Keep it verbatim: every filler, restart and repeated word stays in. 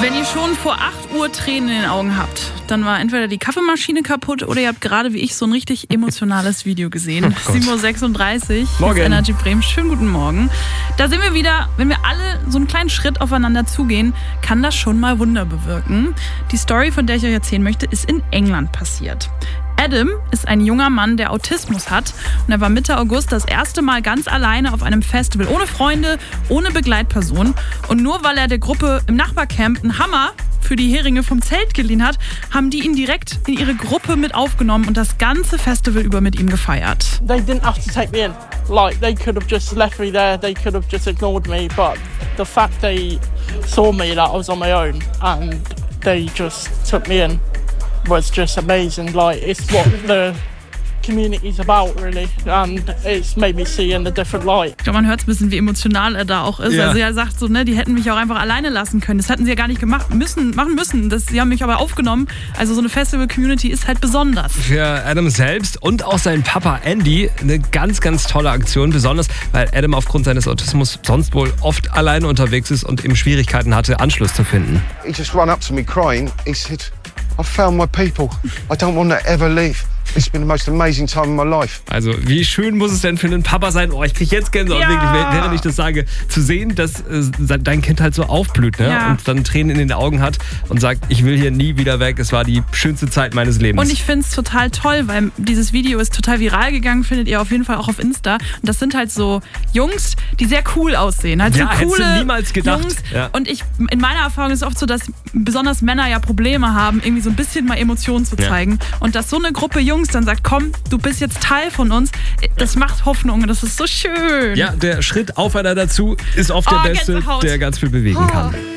Wenn ihr schon vor acht Uhr Tränen in den Augen habt, dann war entweder die Kaffeemaschine kaputt oder ihr habt gerade wie ich so ein richtig emotionales Video gesehen. Oh sieben Uhr sechsunddreißig, Morgen. Energy Bremen. Schönen guten Morgen. Da sind wir wieder, wenn wir alle so einen kleinen Schritt aufeinander zugehen, kann das schon mal Wunder bewirken. Die Story, von der ich euch erzählen möchte, ist in England passiert. Adam ist ein junger Mann, der Autismus hat und er war Mitte August das erste Mal ganz alleine auf einem Festival, ohne Freunde, ohne Begleitperson. Und nur weil er der Gruppe im Nachbarcamp einen Hammer für die Heringe vom Zelt geliehen hat, haben die ihn direkt in ihre Gruppe mit aufgenommen und das ganze Festival über mit ihm gefeiert. They didn't have to take me in. Like, they could have just left me there, they could have just ignored me, but the fact they saw me that I was on my own and they just took me in was just amazing. Like, it's what the community's about, really, and it's made me see in a different light. Ich glaube, man hört es ein bisschen, wie emotional er da auch ist. Ja. Also er sagt so, ne, die hätten mich auch einfach alleine lassen können. Das hätten sie ja gar nicht gemacht müssen, machen müssen. Das, sie haben mich aber aufgenommen. Also so eine Festival-Community ist halt besonders. Für Adam selbst und auch seinen Papa Andy eine ganz, ganz tolle Aktion. Besonders, weil Adam aufgrund seines Autismus sonst wohl oft alleine unterwegs ist und eben Schwierigkeiten hatte, Anschluss zu finden. He just ran up to me crying. He said, I found my people. I don't want to ever leave. It's been the most amazing time in my life. Also, wie schön muss es denn für einen Papa sein? Oh, ich krieg jetzt Gänsehaut, Ja. wirklich, während ich das sage, zu sehen, dass äh, dein Kind halt so aufblüht, ne? Ja. Und dann Tränen in den Augen hat und sagt, ich will hier nie wieder weg. Es war die schönste Zeit meines Lebens. Und ich finde es total toll, weil dieses Video ist total viral gegangen, findet ihr auf jeden Fall auch auf Insta. Und das sind halt so Jungs, die sehr cool aussehen. Halt Ja, so hättest du coole niemals gedacht. Jungs. Ja. Und ich, in meiner Erfahrung ist es oft so, dass besonders Männer ja Probleme haben, irgendwie so ein bisschen mal Emotionen zu Ja. zeigen. Und dass so eine Gruppe Jungs dann sagt, komm, du bist jetzt Teil von uns, das macht Hoffnung und das ist so schön. Ja, der Schritt aufeinander dazu ist oft der Oh, beste, Gänsehaut. der ganz viel bewegen kann.